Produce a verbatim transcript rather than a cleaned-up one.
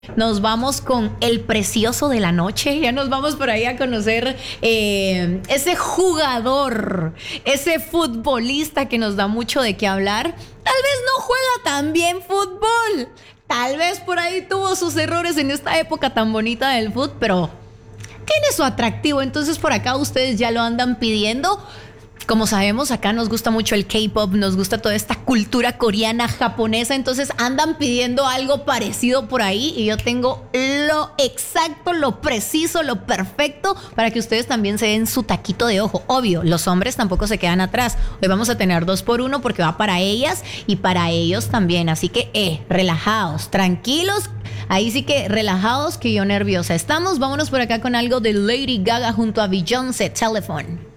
Nos vamos con el precioso de la noche. Ya nos vamos por ahí a conocer eh, ese jugador, ese futbolista que nos da mucho de qué hablar. Tal vez no juega tan bien fútbol. Tal vez por ahí tuvo sus errores en esta época tan bonita del fútbol, pero tiene su atractivo. Entonces por acá ustedes ya lo andan pidiendo. Como sabemos, acá nos gusta mucho el K-pop, nos gusta toda esta cultura coreana, japonesa, entonces andan pidiendo algo parecido por ahí y yo tengo lo exacto, lo preciso, lo perfecto para que ustedes también se den su taquito de ojo. Obvio, los hombres tampoco se quedan atrás. Hoy vamos a tener dos por uno porque va para ellas y para ellos también. Así que, eh, relajados, tranquilos. Ahí sí que relajados, que yo nerviosa. Estamos, vámonos por acá con algo de Lady Gaga junto a Beyoncé, Telephone.